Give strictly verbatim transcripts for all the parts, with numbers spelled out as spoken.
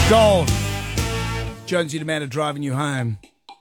Gold. Jonesy Demanda driving you home.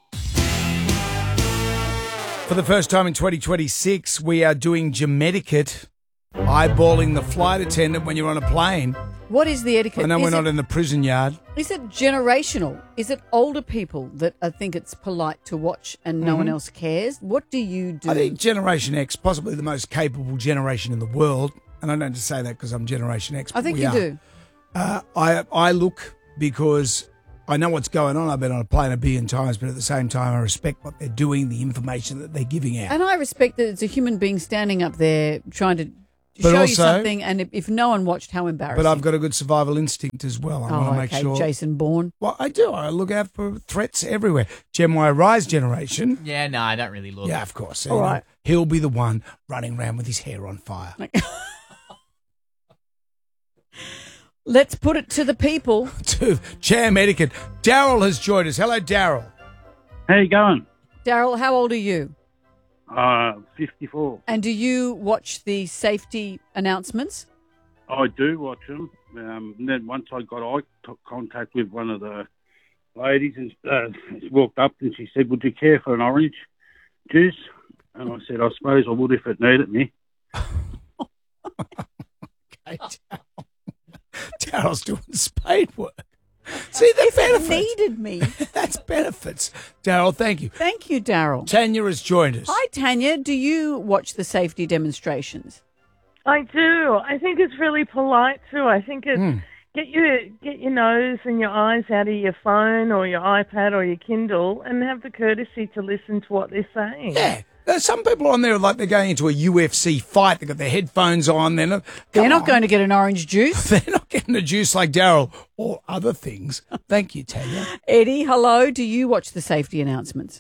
For the first time in twenty twenty-six, we are doing Gemetiquette, eyeballing the flight attendant when you're on a plane. What is the etiquette? I know is we're it, not in the prison yard. Is it generational? Is it older people that I think it's polite to watch and no mm-hmm. one else cares? What do you do? I think Generation X, possibly the most capable generation in the world, and I don't just say that because I'm Generation X. I think we you are. do. Uh, I I look because I know what's going on. I've been on a plane a billion times, but at the same time, I respect what they're doing, the information that they're giving out. And I respect that it's a human being standing up there trying to but show also, you something, and if, if no one watched, how embarrassing. But I've got a good survival instinct as well. I oh, want to make okay. sure. Jason Bourne. Well, I do. I look out for threats everywhere. Gen Y Rise generation. Yeah, no, I don't really look. Yeah, of course. All right. Know, he'll be the one running around with his hair on fire. Let's put it to the people. to Jam Etiquette. Daryl has joined us. Hello, Daryl. How you going? Daryl, how old are you? Uh, fifty-four. And do you watch the safety announcements? I do watch them. Um, and then once I got eye contact with one of the ladies and uh, she walked up and she said, "Would you care for an orange juice?" And I said, "I suppose I would if it needed me." Okay, Daryl. Daryl's doing spade work. See the if benefits. It needed me. That's benefits. Daryl, thank you. Thank you, Daryl. Tanya has joined us. Hi, Tanya. Do you watch the safety demonstrations? I do. I think it's really polite too. I think it's mm. get your get your nose and your eyes out of your phone or your iPad or your Kindle and have the courtesy to listen to what they're saying. Yeah. There's some people on there like they're going into a U F C fight. They've got their headphones on. They're not, they're not on. going to get an orange juice. They're not getting a juice like Daryl or other things. Thank you, Tanya. Eddie, hello. Do you watch the safety announcements?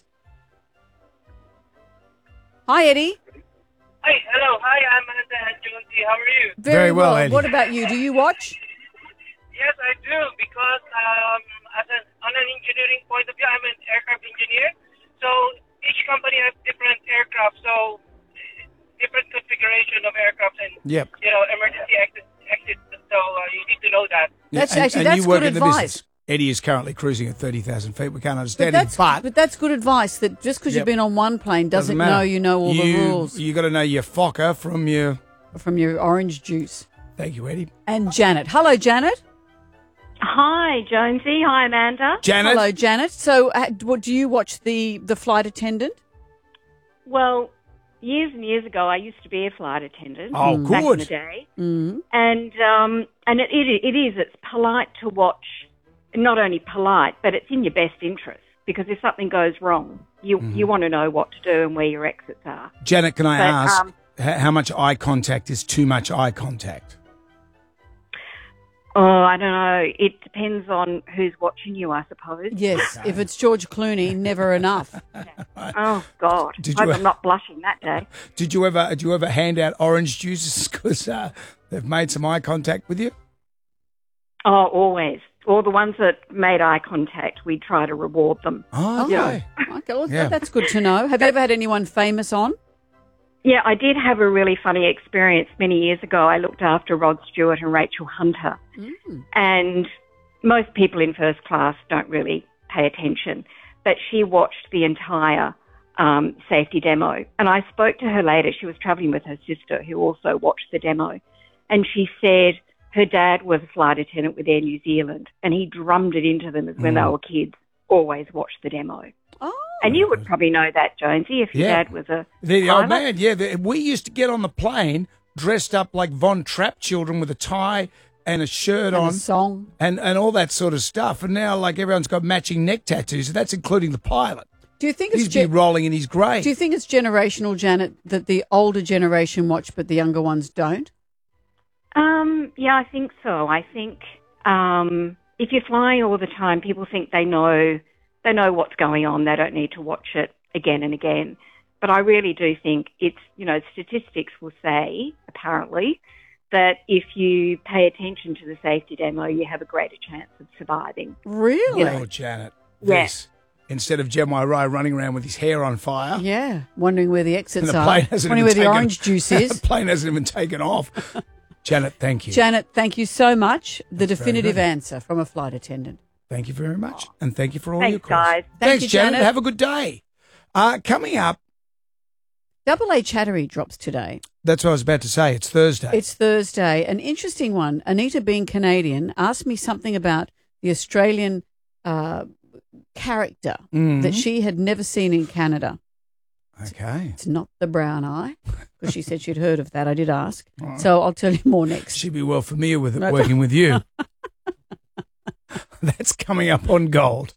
Hi, Eddie. Hi, hello. Hi, I'm Amanda and Jonesy. How are you? Very, Very well, well. Eddie. What about you? Do you watch? Yes, I do, because um, as an, on an engineering point of view, I'm an aircraft engineer. So each company has different aircraft, so different configuration of aircraft and yep. you know emergency exit. exit so uh, you need to know that. That's and, actually and that's you work good in the advice. business. Eddie is currently cruising at thirty thousand feet. We can't understand but him, that's, but but that's good advice. That just because yep. you've been on one plane doesn't, doesn't know you know all you, the rules. You got to know your Fokker from your from your orange juice. Thank you, Eddie. And Janet. Hello, Janet. Hi, Jonesy. Hi, Amanda. Janet. Hello, Janet. So, uh, what do you watch the the flight attendant? Well, years and years ago, I used to be a flight attendant. Oh, back good. in the day, mm. and um, and it, it it is it's polite to watch. Not only polite, but it's in your best interest because if something goes wrong, you mm. you want to know what to do and where your exits are. Janet, can I but, ask um, how much eye contact is too much eye contact? Oh, I don't know. It depends on who's watching you, I suppose. Yes, if it's George Clooney, never enough. Oh God! Did Hope you, I'm not blushing that day. Did you ever? Did you ever hand out orange juices because uh, they've made some eye contact with you? Oh, always. Or the ones that made eye contact, we try to reward them. Oh, okay. okay well, yeah. That's good to know. Have you ever had anyone famous on? Yeah, I did have a really funny experience many years ago. I looked after Rod Stewart and Rachel Hunter. Mm. And most people in first class don't really pay attention. But she watched the entire um, safety demo. And I spoke to her later. She was travelling with her sister who also watched the demo. And she said her dad was a flight attendant with Air New Zealand. And he drummed it into them as when mm. they were kids, always watch the demo. Oh. And you would probably know that, Jonesy, if your yeah. dad was a the, the pilot. old man. Yeah, the, we used to get on the plane dressed up like Von Trapp children with a tie and a shirt and on, a song, and and all that sort of stuff. And now, like everyone's got matching neck tattoos. That's including the pilot. Do you think it's He's ge- be rolling in his grave? Do you think it's generational, Janet, that the older generation watch but the younger ones don't? Um, yeah, I think so. I think um, if you're flying all the time, people think they know they know what's going on. They don't need to watch it again and again. But I really do think it's, you know, statistics will say, apparently, that if you pay attention to the safety demo, you have a greater chance of surviving. Really? You know? Oh, Janet. Yes. Yeah. Instead of Jem Y Rye running around with his hair on fire. Yeah, wondering where the exits And the are. plane hasn't Wondering even where the taken- orange juice is. The plane hasn't even taken off. Janet, thank you. Janet, thank you so much. The That's very definitive good. answer from a flight attendant. Thank you very much. And thank you for all Thanks, your calls. guys. Thank Thanks, you, Janet. Janet. Have a good day. Uh, coming up, Double A Chattery drops today. that's what I was about to say. It's Thursday. It's Thursday. An interesting one. Anita, being Canadian, asked me something about the Australian uh, character Mhm. that she had never seen in Canada. Okay. It's not the brown eye, because she said she'd heard of that. I did ask. Right. So I'll tell you more next. She'd be well familiar with it No. working with you. That's coming up on Gold.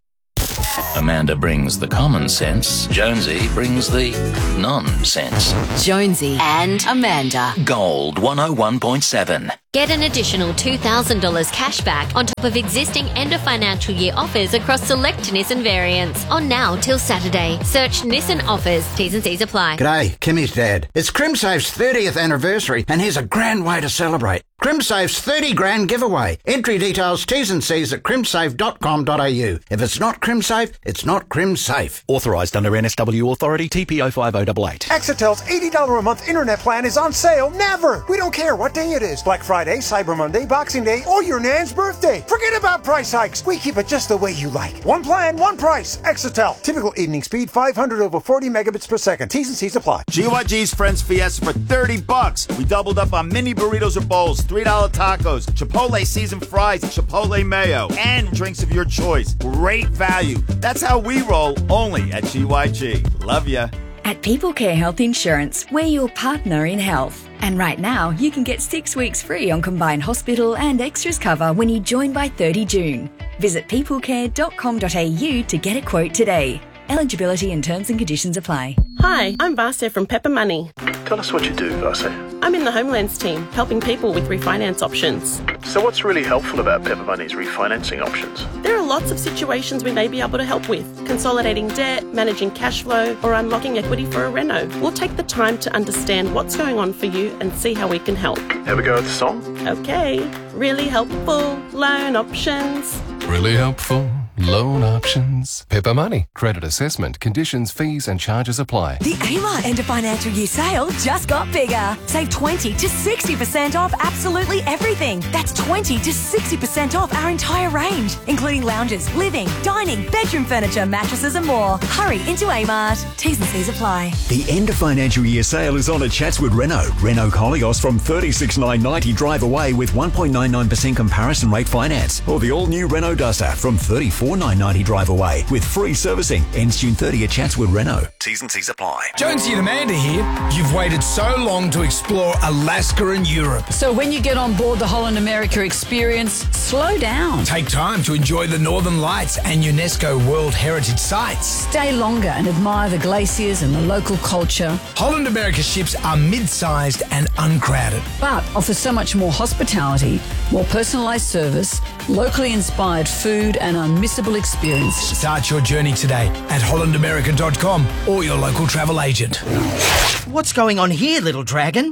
Amanda brings the common sense. Jonesy brings the nonsense. Jonesy and Amanda. Gold one oh one point seven. Get an additional two thousand dollars cash back on top of existing end of financial year offers across select Nissan variants. On now till Saturday. Search Nissan offers. T's and C's apply. G'day, Kimmy's dad. It's CrimSafe's thirtieth anniversary, and here's a grand way to celebrate. CrimSafe's thirty grand giveaway. Entry details, T's and C's at crimsafe dot com dot a u. If it's not CrimSafe, it's not CrimSafe. Authorised under N S W Authority T P O five oh eight eight. Exitel's eighty dollars a month internet plan is on sale never. We don't care what day it is. Black Friday, Cyber Monday, Boxing Day, or your nan's birthday. Forget about price hikes. We keep it just the way you like. One plan, one price. Exitel. Typical evening speed five hundred over forty megabits per second. T's and C's apply. G Y G's Friends Fiesta for thirty bucks. We doubled up on mini burritos or bowls, three dollar tacos, Chipotle seasoned fries, Chipotle mayo, and drinks of your choice. Great value. That's how we roll, only at G Y G. Love ya. At People Care Health Insurance, we're your partner in health. And right now, you can get six weeks free on combined hospital and extras cover when you join by thirty June. Visit peoplecare dot com dot a u to get a quote today. Eligibility and terms and conditions apply. Hi, I'm Vasya from Pepper Money. Tell us what you do, Vasya. I'm in the Homelands team, helping people with refinance options. So what's really helpful about Pepper Money's refinancing options? There are lots of situations we may be able to help with. Consolidating debt, managing cash flow, or unlocking equity for a reno. We'll take the time to understand what's going on for you and see how we can help. Have a go at the song? Okay. Really helpful loan options. Really helpful loan options. Pepper Money. Credit assessment, conditions, fees and charges apply. The A M A end of financial year sale just got bigger. Save twenty to sixty percent off absolutely everything. That's twenty to sixty percent off our entire range, including lounges, living, dining, bedroom furniture, mattresses and more. Hurry into A-Mart. T's and C's apply. The end of financial year sale is on at Chatswood Renault. Renault Koleos from thirty-six thousand nine hundred ninety drive away with one point nine nine percent comparison rate finance. Or the all-new Renault Duster from thirty-four thousand nine hundred ninety drive away with free servicing. Ends June thirtieth at Chatswood Renault. T's and C's apply. Jonesy and Amanda here. You've waited so long to explore Alaska and Europe. So when you get on board the Holland America experience, slow down. Take time to enjoy the Northern Lights and UNESCO World Heritage Sites. Stay longer and admire the glaciers and the local culture. Holland America ships are mid-sized and uncrowded, but offer so much more hospitality, more personalised service, locally inspired food and unmissable experience. Start your journey today at holland america dot com or your local travel agent. What's going on here, little dragon?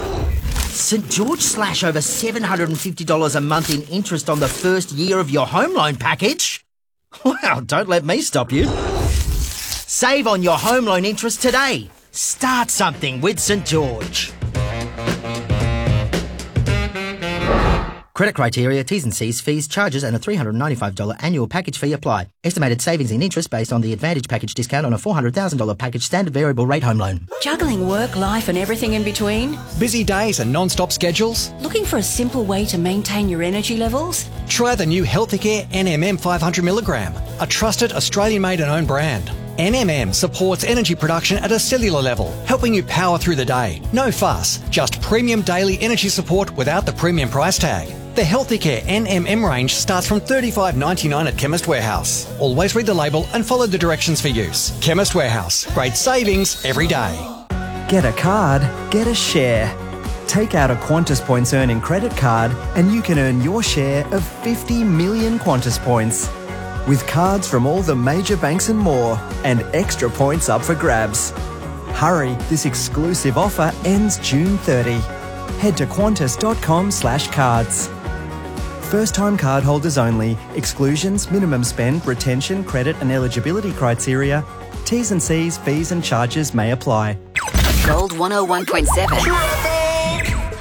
St George slash over seven hundred fifty dollars a month in interest on the first year of your home loan package? Well, don't let me stop you. Save on your home loan interest today. Start something with St George. Credit criteria, T's and C's, fees, charges and a three hundred ninety-five dollars annual package fee apply. Estimated savings in interest based on the Advantage package discount on a four hundred thousand dollars package standard variable rate home loan. Juggling work, life and everything in between? Busy days and non-stop schedules? Looking for a simple way to maintain your energy levels? Try the new Healthicare N M M five hundred milligram, a trusted Australian-made and owned brand. N M M supports energy production at a cellular level, helping you power through the day. No fuss, just premium daily energy support without the premium price tag. The Healthicare N M M range starts from thirty-five ninety-nine at Chemist Warehouse. Always read the label and follow the directions for use. Chemist Warehouse. Great savings every day. Get a card, get a share. Take out a Qantas Points earning credit card and you can earn your share of fifty million Qantas points. With cards from all the major banks and more, and extra points up for grabs. Hurry, this exclusive offer ends June thirtieth. Head to qantas dot com slash cards. First-time cardholders only. Exclusions, minimum spend, retention, credit and eligibility criteria. T's and C's, fees and charges may apply. Gold one oh one point seven.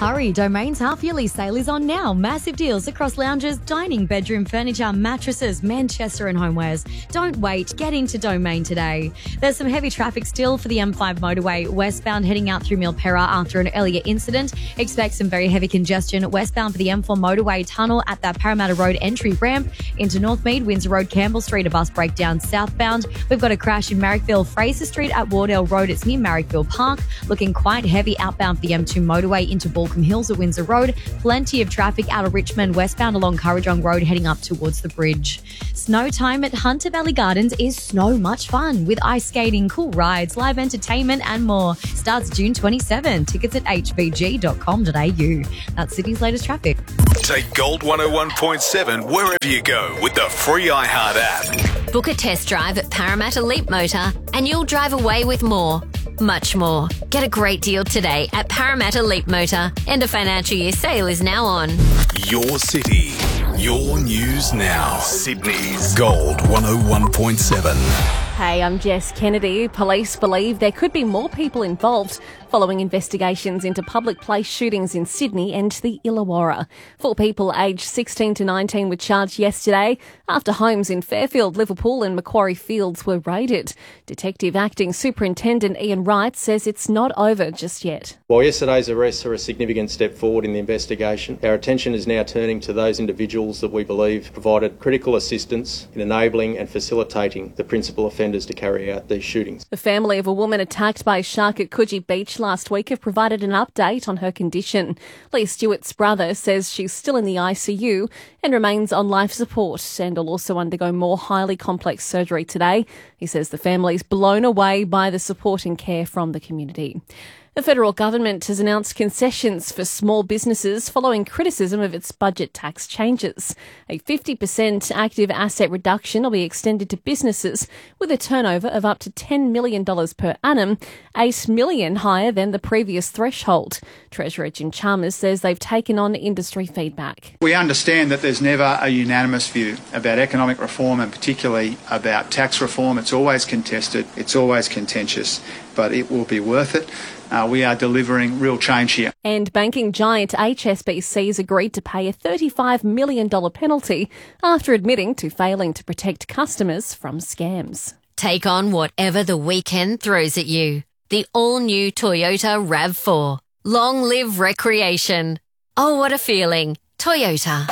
Hurry, Domain's half-yearly sale is on now. Massive deals across lounges, dining, bedroom furniture, mattresses, Manchester and homewares. Don't wait, get into Domain today. There's some heavy traffic still for the M five motorway westbound heading out through Milperra after an earlier incident. Expect some very heavy congestion westbound for the M four motorway tunnel at that Parramatta Road entry ramp. Into Northmead, Windsor Road, Campbell Street, a bus breakdown southbound. We've got a crash in Marrickville, Fraser Street at Wardell Road. It's near Marrickville Park. Looking quite heavy outbound for the M two motorway into Balcombe Hills at Windsor Road. Plenty of traffic out of Richmond westbound along Currajong Road heading up towards the bridge. Snow time at Hunter Valley Gardens is so much fun with ice skating, cool rides, live entertainment and more. Starts June twenty-seventh. Tickets at h v g dot com dot a u. That's Sydney's latest traffic. Take Gold one oh one point seven wherever you go with the free iHeart app. Book a test drive at Parramatta Leap Motor and you'll drive away with more. Much more. Get a great deal today at Parramatta Leap Motor. End of financial year sale is now on. Your city, your news now. Sydney's Gold one oh one point seven. Hey, I'm Jess Kennedy. Police believe there could be more people involved following investigations into public place shootings in Sydney and the Illawarra. Four people aged sixteen to nineteen were charged yesterday after homes in Fairfield, Liverpool and Macquarie Fields were raided. Detective Acting Superintendent Ian Wright says it's not over just yet. While yesterday's arrests are a significant step forward in the investigation, our attention is now turning to those individuals that we believe provided critical assistance in enabling and facilitating the principal offenders to carry out these shootings. The family of a woman attacked by a shark at Coogee Beach last week have provided an update on her condition. Lee Stewart's brother says she's still in the I C U and remains on life support and will also undergo more highly complex surgery today. He says the family's blown away by the support and care from the community. The federal government has announced concessions for small businesses following criticism of its budget tax changes. A fifty percent active asset reduction will be extended to businesses with a turnover of up to ten million dollars per annum, eight million dollars higher than the previous threshold. Treasurer Jim Chalmers says they've taken on industry feedback. We understand that there's never a unanimous view about economic reform and particularly about tax reform. It's always contested, it's always contentious, but it will be worth it. Uh, we are delivering real change here. And banking giant H S B C has agreed to pay a thirty-five million dollars penalty after admitting to failing to protect customers from scams. Take on whatever the weekend throws at you. The all-new Toyota RAV four. Long live recreation. Oh, what a feeling. Toyota.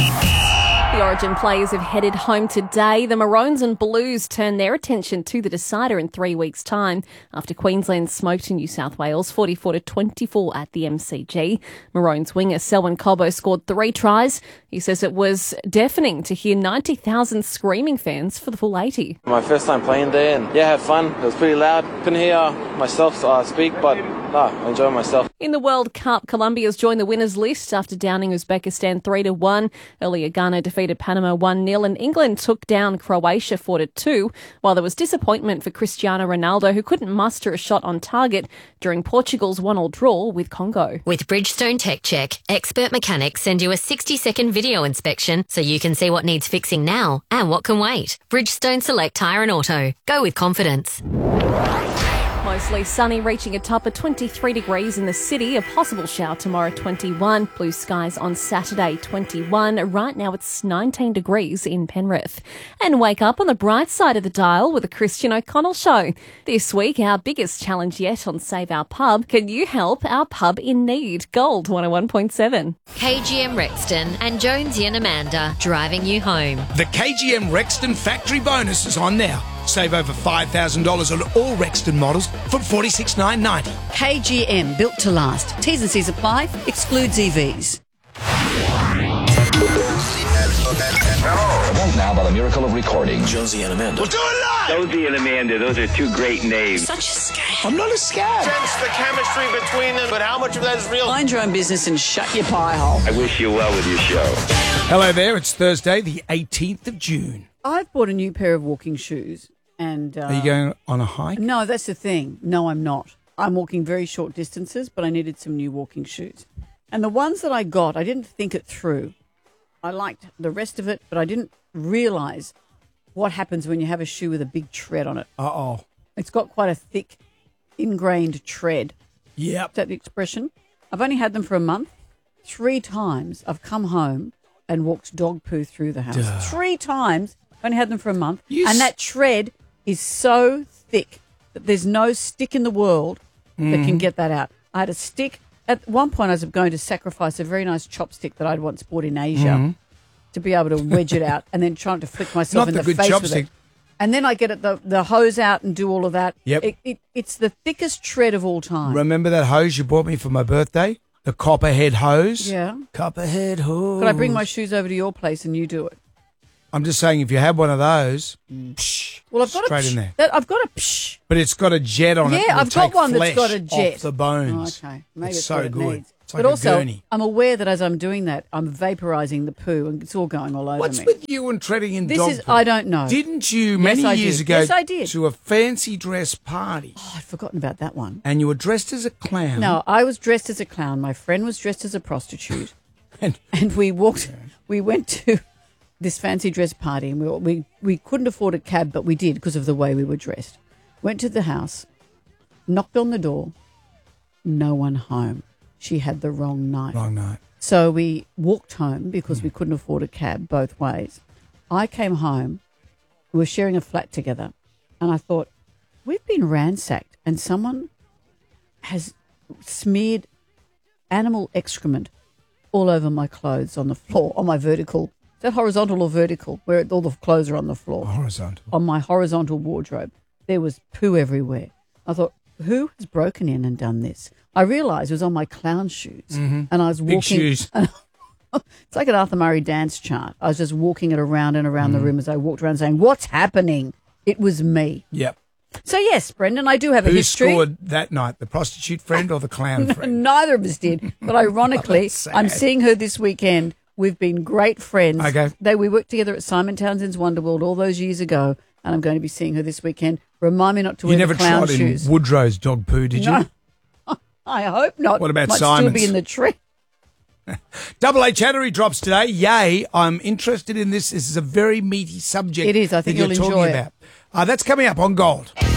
The Origin players have headed home today. The Maroons and Blues turn their attention to the decider in three weeks' time after Queensland smoked New South Wales forty-four to twenty-four at the M C G. Maroons winger Selwyn Cobbo scored three tries. He says it was deafening to hear ninety thousand screaming fans for the full eighty. My first time playing there, and yeah, I had fun. It was pretty loud. Couldn't hear myself uh, speak, but no, I enjoyed myself. In the World Cup, Colombia's joined the winners list after downing Uzbekistan three to one. Earlier, Ghana defeated Panama one nil and England took down Croatia four to two, while there was disappointment for Cristiano Ronaldo, who couldn't muster a shot on target during Portugal's one all draw with Congo. With Bridgestone Tech Check, expert mechanics send you a sixty second video inspection so you can see what needs fixing now and what can wait. Bridgestone Select Tyre and Auto. Go with confidence. Mostly sunny, reaching a top of twenty-three degrees in the city. A possible shower tomorrow, twenty-one. Blue skies on Saturday, twenty-one. Right now it's nineteen degrees in Penrith. And wake up on the bright side of the dial with the Christian O'Connell Show. This week, our biggest challenge yet on Save Our Pub. Can you help our pub in need? Gold one oh one point seven. K G M Rexton and Jonesy and Amanda driving you home. The K G M Rexton factory bonus is on now. Save over five thousand dollars on all Rexton models from forty-six thousand nine hundred ninety K dollars. G M, built to last. T's and C's apply. Excludes E Vs. Now, by the miracle of recording, Jonesy and Amanda. We'll do it live! Jonesy and Amanda, those are two great names. Such a scam. I'm not a scam. Sense the chemistry between them, but how much of that is real? Mind your own business and shut your pie hole. I wish you well with your show. Hello there, it's Thursday, the eighteenth of June. I've bought a new pair of walking shoes. And uh, Are you going on a hike? No, that's the thing. No, I'm not. I'm walking very short distances, but I needed some new walking shoes. And the ones that I got, I didn't think it through. I liked the rest of it, but I didn't realise what happens when you have a shoe with a big tread on it. Uh-oh. It's got quite a thick, ingrained tread. Yep. Is that the expression? I've only had them for a month. Three times I've come home and walked dog poo through the house. Duh. Three times. I've only had them for a month. You and s- that tread is so thick that there's no stick in the world that can Mhm. get that out. I had a stick. At one point I was going to sacrifice a very nice chopstick that I'd once bought in Asia Mhm. to be able to wedge it out and then trying to flick myself Not in the the, good face with chopstick. it. And then I get it, the, the hose out and do all of that. Yep. It, it, it's the thickest tread of all time. Remember that hose you bought me for my birthday? The copperhead hose? Yeah. Copperhead hose. Could I bring my shoes over to your place and you do it? I'm just saying, if you had one of those, psh, Well, I've got straight a psh, in there. That, I've got a psh. But it's got a jet on it. Yeah, that'll I've got take one that's flesh got a jet. off the bones. Oh, okay. Maybe it's, it's so what it good. needs. It's like but a also, gurney. I'm aware that as I'm doing that, I'm vaporising the poo and it's all going all over What's me. with you and treading in This dog is, poo? I don't know. Didn't you, Yes, many I years did. ago, Yes, I did. to a fancy dress party? Oh, I'd forgotten about that one. And you were dressed as a clown. No, I was dressed as a clown. My friend was dressed as a prostitute. and, and we walked, we went to this fancy dress party and we, we, we couldn't afford a cab, but we did because of the way we were dressed. Went to the house, knocked on the door, no one home. She had the wrong night. Wrong night. So we walked home because we couldn't afford a cab both ways. I came home, we were sharing a flat together, and I thought, we've been ransacked and someone has smeared animal excrement all over my clothes on the floor, on my vertical. Is that horizontal or vertical? Where all the clothes are on the floor. Horizontal. On my horizontal wardrobe. There was poo everywhere. I thought, who has broken in and done this? I realised it was on my clown shoes. Mhm. And I was Big walking. shoes. It's like an Arthur Murray dance chart. I was just walking it around and around the Mhm. room as I walked around saying, what's happening? It was me. Yep. So, yes, Brendan, I do have a Who history. scored that night, the prostitute friend or the clown friend? Neither of us did. But ironically, That's sad. I'm seeing her this weekend. We've been great friends. Okay. They, we worked together at Simon Townsend's Wonderworld all those years ago, and I'm going to be seeing her this weekend. Remind me not to You wear never the clown tried shoes. in Woodrow's dog poo, did you? No. I hope not. What about Might Simon's? still be in the tree. Double A Chattery drops today. Yay, I'm interested in this. This is a very meaty subject. It is. I think that you're you'll talking enjoy it. about. Uh, that's coming up on Gold.